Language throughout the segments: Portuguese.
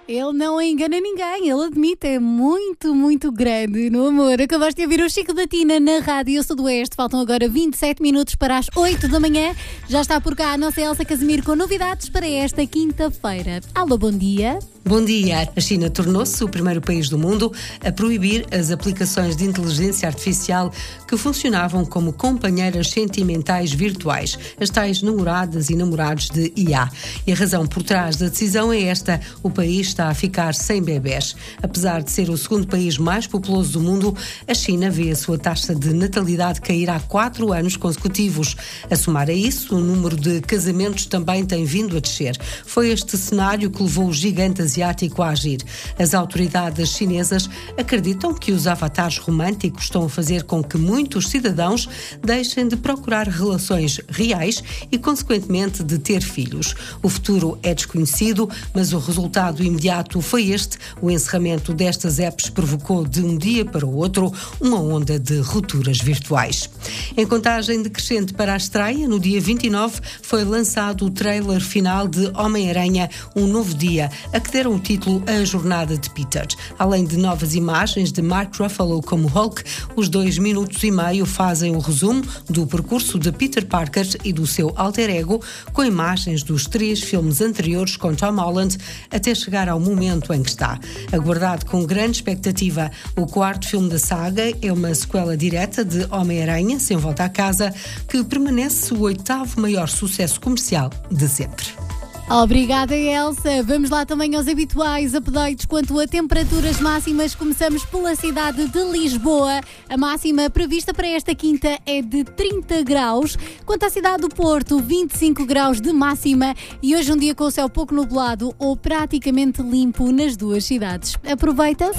Ele não engana ninguém, ele admite, é muito, muito grande no amor. Acabaste de ouvir o Chico da Tina na Rádio Sudoeste. Faltam agora 27 minutos para as 8 da manhã. Já está por cá a nossa Elsa Casimiro com novidades para esta quinta-feira. Alô, bom dia. Bom dia. A China tornou-se o primeiro país do mundo a proibir as aplicações de inteligência artificial que funcionavam como companheiras sentimentais virtuais, as tais namoradas e namorados de IA. E a razão por trás da decisão é esta: o país está a ficar sem bebés. Apesar de ser o segundo país mais populoso do mundo, a China vê a sua taxa de natalidade cair há 4 anos consecutivos. A somar a isso, o número de casamentos também tem vindo a descer. Foi este cenário que levou o gigante asiático a agir. As autoridades chinesas acreditam que os avatares românticos estão a fazer com que muitos cidadãos deixem de procurar relações reais e, consequentemente, de ter filhos. O futuro é desconhecido, mas o resultado imediato foi este: o encerramento destas apps provocou de um dia para o outro uma onda de rupturas virtuais. Em contagem decrescente para a estreia, no dia 29 foi lançado o trailer final de Homem-Aranha, Um Novo Dia, a que deram o título A Jornada de Peter. Além de novas imagens de Mark Ruffalo como Hulk, os 2 minutos e meio fazem o resumo do percurso de Peter Parker e do seu alter ego, com imagens dos 3 filmes anteriores com Tom Holland, até chegar ao momento em que está. Aguardado com grande expectativa, o 4º filme da saga é uma sequela direta de Homem-Aranha Sem Volta à Casa, que permanece o 8º maior sucesso comercial de sempre. Obrigada, Elsa. Vamos lá também aos habituais updates quanto a temperaturas máximas. Começamos pela cidade de Lisboa. A máxima prevista para esta quinta é de 30 graus. Quanto à cidade do Porto, 25 graus de máxima. E hoje um dia com o céu pouco nublado ou praticamente limpo nas duas cidades. Aproveita.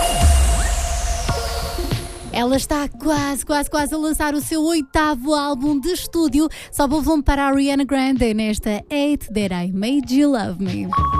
Ela está quase a lançar o seu 8º álbum de estúdio. Sobe o volume para a Ariana Grande nesta 8 That I Made You Love Me.